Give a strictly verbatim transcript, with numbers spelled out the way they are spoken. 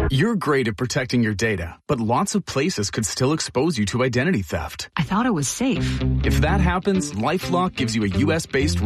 You're great at protecting your data, but lots of places could still expose you to identity theft. I thought it was safe. If that happens, LifeLock gives you a U S based